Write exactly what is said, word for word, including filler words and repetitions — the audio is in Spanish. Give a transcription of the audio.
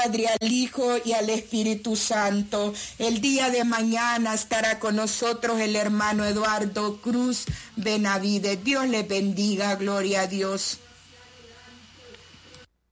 Padre, al Hijo y al Espíritu Santo. El día de mañana estará con nosotros el hermano Eduardo Cruz Benavides. Dios les bendiga, gloria a Dios.